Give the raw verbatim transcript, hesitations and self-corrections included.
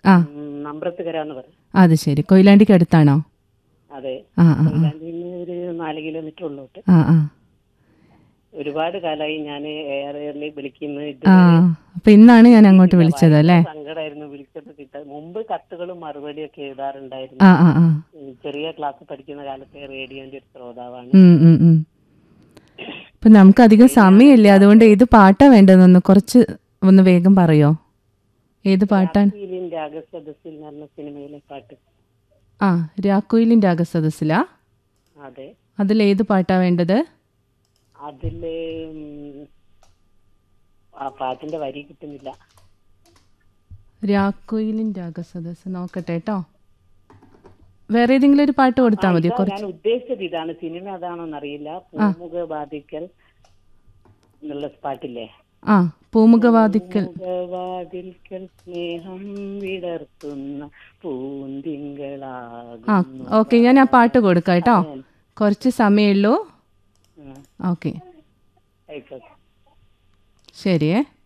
ആ നമ്പ്രത്തുകര എന്ന് പറയും. അത് ശരി. കൊയിലാണ്ടിക്ക് അടുത്താണോ? അതെ, ആ ആ ആ കൊയിലാണ്ടിന്ന് ഒരു നാല് കിലോമീറ്റർ ഉള്ളോട്ട്. ആ ആ ഒരുപാട് കാലമായി ഞാൻ എയറിൽ വിളിക്കുന്നത്. ആ ഇതുവരെ അപ്പൊ ഇന്നാണ് ഞാൻ അങ്ങോട്ട് കിട്ടിയിട്ടില്ല. വിളിച്ചത് ഭയങ്കര അല്ലേ? സങ്കടമായിരുന്നു വിളിച്ചിട്ട് കിട്ടാൻ. മുമ്പ് കത്തുകളും മറുപടിയൊക്കെ എഴുതാറുണ്ടായിരുന്നു. ആ ആ ആ ഉം, ചെറിയ ക്ലാസ് പഠിക്കുന്ന കാലത്തെ റേഡിയോന്റെ ഒരു ശ്രോതാവാണ്. ഉം ഉം ഉം ഇപ്പൊ നമുക്ക് അധികം സമയമില്ല, അതുകൊണ്ട് ഏത് പാട്ടാ വേണ്ടതെന്നൊന്ന് കുറച്ച് ഒന്ന് വേഗം പറയോ? ഏത് പാട്ടാണ്? രാത്രിയിലും രാഗസദസ്സിൽ എന്ന് പറഞ്ഞ സിനിമയിലെ പാട്ട്. ആ രാക്കുയിലിൻ്റെ അകസദസ്സിലാ? അതെ, അതിലേത് പാട്ടാ വേണ്ടത്? അതില് ഉം, ആ പാട്ടിന്റെ വരി കിട്ടുന്നില്ല. രാക്കുയിലിൻ്റെ അകസദസ് നോക്കട്ടെ കേട്ടോ. വേറെ ഏതെങ്കിലും ഒരു പാട്ട് ആ, കൊടുത്താൽ മതിയോ? ഇതാ ഞാൻ കുറച്ച്. ഉദ്ദേശിച്ചത് ഇതാണ്. സിനിമ അതാണോന്ന് അറിയില്ല. പൂമുഖ ബാധിക്കൽ എന്നുള്ള പാട്ടില്ലേ? ആ പൂമുഖവാതിക്കൽ. പൂമുഖവാതിൽക്കൽ സ്നേഹം വിടർത്തുന്ന ആ പൂന്തിങ്കളാകുന്നു. ഓക്കെ, ഞാൻ ആ പാട്ട് കൊടുക്കാം കേട്ടോ. അതെ. കുറച്ച് സമയമുള്ളൂ. ആ, ഓക്കെ ആയിക്കോട്ടെ. ശരിയേ.